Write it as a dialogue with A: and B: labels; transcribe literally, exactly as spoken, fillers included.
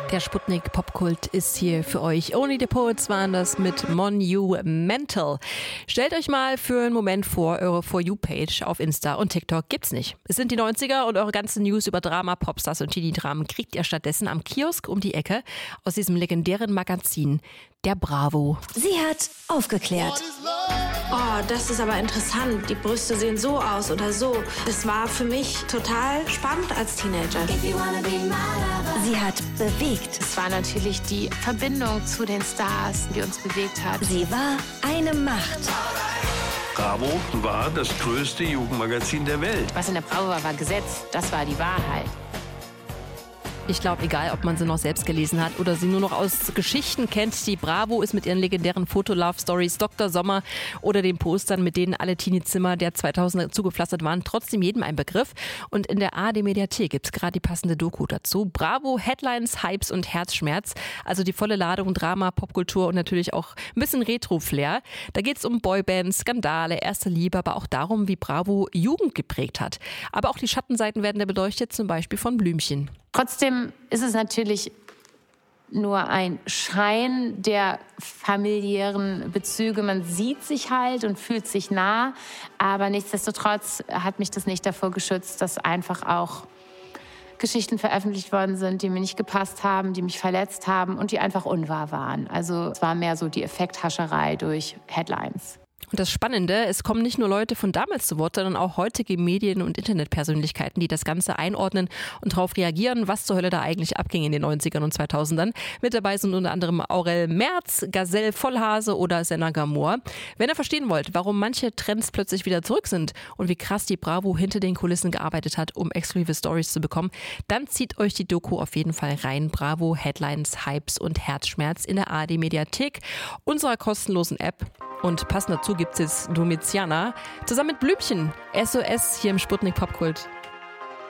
A: Der Sputnik Popkult ist hier für euch. Only the Poets waren das mit Monumental. Stellt euch mal für einen Moment vor, eure For You-Page auf Insta und TikTok gibt's nicht. Es sind die neunziger und eure ganzen News über Drama, Popstars und Teenie-Dramen kriegt ihr stattdessen am Kiosk um die Ecke aus diesem legendären Magazin, der Bravo.
B: Sie hat aufgeklärt.
C: Oh, das ist aber interessant. Die Brüste sehen so aus oder so. Es war für mich total spannend als Teenager.
B: Sie hat bewegt.
D: Es war natürlich die Verbindung zu den Stars, die uns bewegt hat.
B: Sie war eine Macht.
E: Bravo war das größte Jugendmagazin der Welt.
D: Was in der Bravo war, war Gesetz. Das war die Wahrheit.
A: Ich glaube, egal, ob man sie noch selbst gelesen hat oder sie nur noch aus Geschichten kennt, die Bravo ist mit ihren legendären Foto-Love-Stories, Doktor Sommer oder den Postern, mit denen alle Teenie-Zimmer der zweitausender zugepflastert waren, trotzdem jedem ein Begriff. Und in der A R D-Mediathek gibt es gerade die passende Doku dazu. Bravo, Headlines, Hypes und Herzschmerz. Also die volle Ladung Drama, Popkultur und natürlich auch ein bisschen Retro-Flair. Da geht es um Boybands, Skandale, erste Liebe, aber auch darum, wie Bravo Jugend geprägt hat. Aber auch die Schattenseiten werden da beleuchtet, zum Beispiel von Blümchen.
D: Trotzdem ist es natürlich nur ein Schein der familiären Bezüge. Man sieht sich halt und fühlt sich nah, aber nichtsdestotrotz hat mich das nicht davor geschützt, dass einfach auch Geschichten veröffentlicht worden sind, die mir nicht gepasst haben, die mich verletzt haben und die einfach unwahr waren. Also es war mehr so die Effekthascherei durch Headlines.
A: Und das Spannende, es kommen nicht nur Leute von damals zu Wort, sondern auch heutige Medien- und Internetpersönlichkeiten, die das Ganze einordnen und darauf reagieren, was zur Hölle da eigentlich abging in den neunzigern und zweitausendern. Mit dabei sind unter anderem Aurel Merz, Gazelle Vollhase oder Senna Gamor. Wenn ihr verstehen wollt, warum manche Trends plötzlich wieder zurück sind und wie krass die Bravo hinter den Kulissen gearbeitet hat, um exklusive Stories zu bekommen, dann zieht euch die Doku auf jeden Fall rein. Bravo, Headlines, Hypes und Herzschmerz in der A R D-Mediathek, unserer kostenlosen App. Und passend dazu gibt es jetzt Domiziana zusammen mit Blümchen. S O S hier im Sputnik Popkult.